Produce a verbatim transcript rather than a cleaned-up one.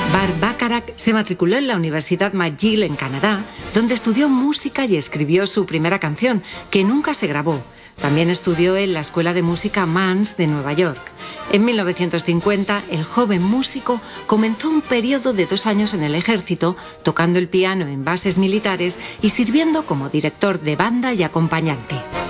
Burt Bacharach se matriculó en la Universidad McGill en Canadá, donde estudió música y escribió su primera canción, que nunca se grabó. También estudió en la Escuela de Música Mans de Nueva York. En mil novecientos cincuenta, el joven músico comenzó un periodo de dos años en el ejército, tocando el piano en bases militares y sirviendo como director de banda y acompañante.